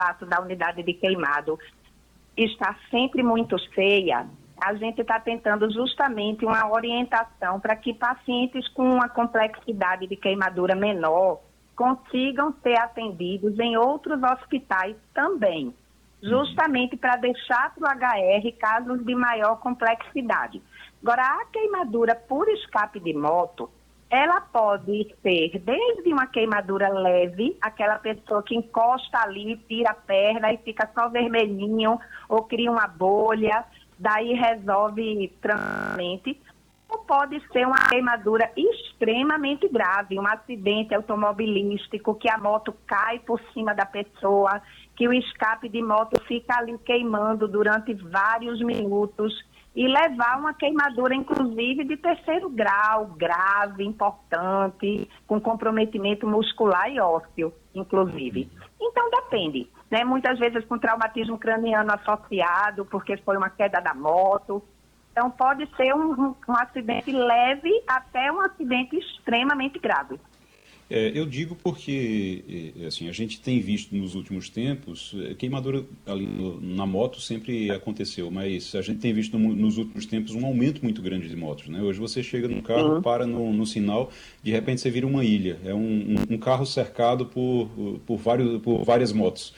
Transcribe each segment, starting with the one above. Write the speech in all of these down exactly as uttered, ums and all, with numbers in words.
espaço da unidade de queimado está sempre muito cheia, a gente está tentando justamente uma orientação para que pacientes com uma complexidade de queimadura menor consigam ser atendidos em outros hospitais também, justamente para deixar para o H R casos de maior complexidade. Agora, a queimadura por escape de moto, ela pode ser desde uma queimadura leve, aquela pessoa que encosta ali, tira a perna e fica só vermelhinho, ou cria uma bolha, daí resolve tranquilamente. Ou pode ser uma queimadura extremamente grave, um acidente automobilístico, que a moto cai por cima da pessoa, que o escape de moto fica ali queimando durante vários minutos e levar uma queimadura, inclusive, de terceiro grau, grave, importante, com comprometimento muscular e ósseo, inclusive. Então, depende, né? Muitas vezes com traumatismo craniano associado, porque foi uma queda da moto. Então, pode ser um, um, um acidente leve até um acidente extremamente grave. É, eu digo porque assim, a gente tem visto nos últimos tempos, queimadura ali no, na moto sempre aconteceu, mas a gente tem visto no, nos últimos tempos um aumento muito grande de motos. Né? Hoje você chega num carro, uhum. para no, no sinal, de repente você vira uma ilha. É um, um, um carro cercado por, por, vários, por várias motos.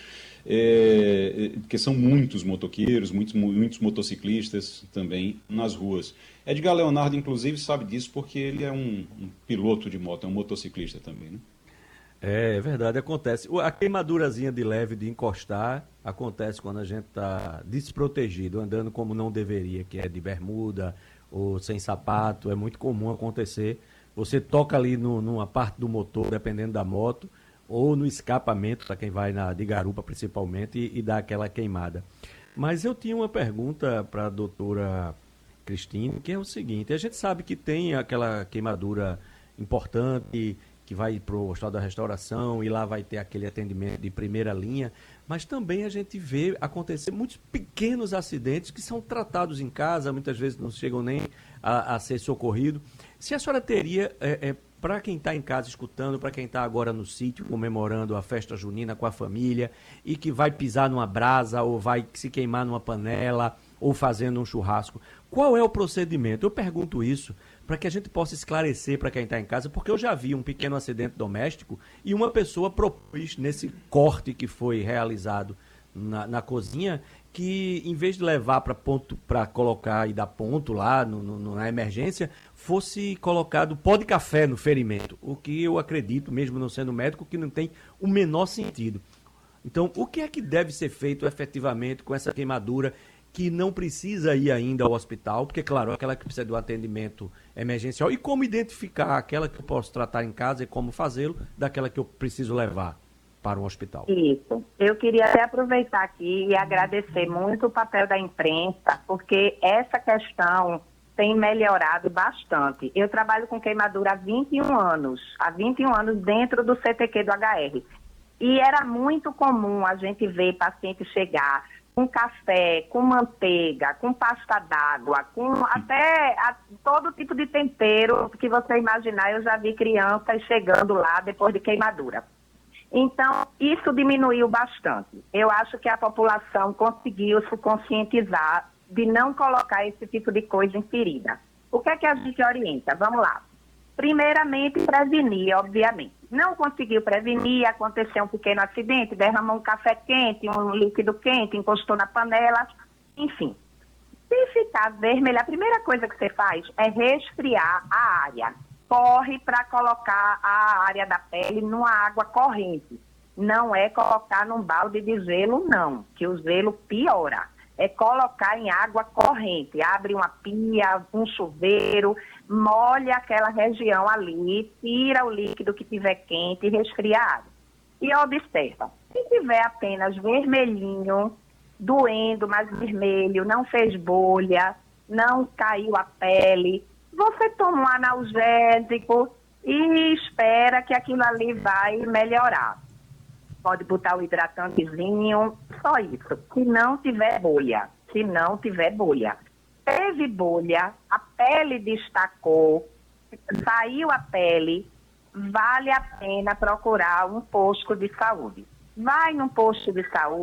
É, porque são muitos motoqueiros, muitos, muitos motociclistas também nas ruas. Edgar Leonardo, inclusive, sabe disso porque ele é um, um piloto de moto, é um motociclista também, né? É, é verdade, acontece. A queimadurazinha de leve de encostar acontece quando a gente está desprotegido, andando como não deveria, que é de bermuda ou sem sapato, é muito comum acontecer. Você toca ali no, numa parte do motor, dependendo da moto, ou no escapamento, para quem vai na, de garupa principalmente, e, e dá aquela queimada. Mas eu tinha uma pergunta para a doutora Cristine, que é o seguinte: a gente sabe que tem aquela queimadura importante, que vai para o Hospital da Restauração, e lá vai ter aquele atendimento de primeira linha, mas também a gente vê acontecer muitos pequenos acidentes que são tratados em casa, muitas vezes não chegam nem a, a ser socorrido. Se a senhora teria... É, é, para quem está em casa escutando, para quem está agora no sítio comemorando a festa junina com a família e que vai pisar numa brasa ou vai se queimar numa panela ou fazendo um churrasco, qual é o procedimento? Eu pergunto isso para que a gente possa esclarecer para quem está em casa, porque eu já vi um pequeno acidente doméstico e uma pessoa propôs nesse corte que foi realizado na, na cozinha, que em vez de levar para ponto para colocar e dar ponto lá no, no, na emergência, fosse colocado pó de café no ferimento, o que eu acredito, mesmo não sendo médico, que não tem o menor sentido. Então, o que é que deve ser feito efetivamente com essa queimadura que não precisa ir ainda ao hospital? Porque, claro, aquela que precisa do atendimento emergencial, e como identificar aquela que eu posso tratar em casa e como fazê-lo, daquela que eu preciso levar para um hospital. Isso. Eu queria até aproveitar aqui e agradecer muito o papel da imprensa, porque essa questão tem melhorado bastante. Eu trabalho com queimadura há vinte e um anos, há vinte e um anos dentro do C T Q do H R. E era muito comum a gente ver paciente chegar com café, com manteiga, com pasta d'água, com até a, todo tipo de tempero que você imaginar. Eu já vi crianças chegando lá depois de queimadura. Então, isso diminuiu bastante. Eu acho que a população conseguiu se conscientizar de não colocar esse tipo de coisa em ferida. O que é que a gente orienta? Vamos lá. Primeiramente, prevenir, obviamente. Não conseguiu prevenir, aconteceu um pequeno acidente, derramou um café quente, um líquido quente, encostou na panela, enfim. Se ficar vermelho, a primeira coisa que você faz é resfriar a área. Corre para colocar a área da pele numa água corrente. Não é colocar num balde de gelo, não, que o gelo piora. É colocar em água corrente. Abre uma pia, um chuveiro, molha aquela região ali, tira o líquido que tiver quente e resfria a água. E observa, se tiver apenas vermelhinho, doendo, mas vermelho, não fez bolha, não caiu a pele, você toma um analgésico e espera que aquilo ali vai melhorar. Pode botar o hidratantezinho, só isso. Se não tiver bolha, se não tiver bolha. Teve bolha, a pele destacou, saiu a pele, vale a pena procurar um posto de saúde. vai num posto de saúde.